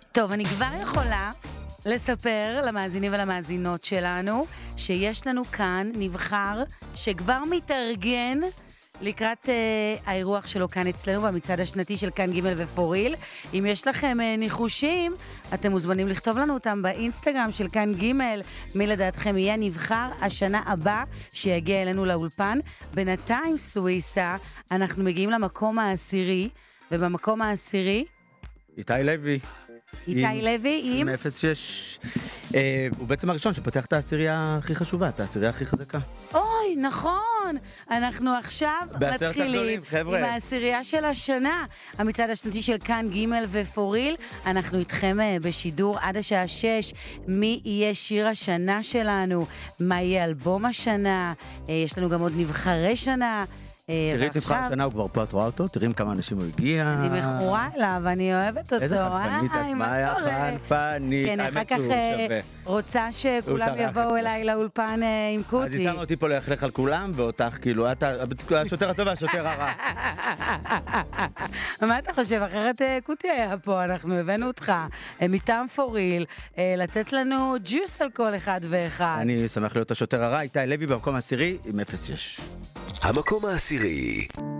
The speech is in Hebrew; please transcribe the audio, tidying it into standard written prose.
טוב, אני כבר יכולה לספר למאזינים ולמאזינות שלנו שיש לנו כאן נבחר שכבר מתארגן לקראת האירוח שלו כאן אצלנו במצעד השנתי של כאן ג' ופוריל. אם יש לכם ניחושים, אתם מוזמנים לכתוב לנו אותם באינסטגרם של כאן ג', מי לדעתכם יהיה נבחר השנה הבא שיגיע אלינו לאולפן. בינתיים סוויסה, אנחנו מגיעים למקום העשירי, ובמקום העשירי איתי לוי. איתי לוי עם 06. הוא בעצם הראשון שפותח את העשירייה הכי חשובה, את העשירייה הכי חזקה. אוי, נכון. אנחנו עכשיו מתחילים עם העשירייה של השנה. המצעד השנתי של כאן ג' ופוריל. אנחנו איתכם בשידור עד השעה 6. מי יהיה שיר השנה שלנו? מה יהיה אלבום השנה? יש לנו גם עוד נבחרי שנה. תראי את נבחר השנה, הוא כבר פה, את רואה אותו? תראי כמה אנשים הוא הגיע. אני מכורה אליו, אני אוהבת אותו. איזה חנפנית, את מה היה חנפנית? כן, אחר כך רוצה שכולם יבואו אליי לאולפן עם קוטי. אז היא שמה אותי פה ללכלך על כולם, ואותך כאילו, את השוטר הטוב והשוטר הרע. מה אתה חושב? אחרת קוטי היה פה, אנחנו הבאנו אותך מטעם פוריל, לתת לנו ג'וס על כל אחד ואחד. אני שמח להיות השוטר הרע, איתי לוי במקום העשירי עם 06. המקום העשירי.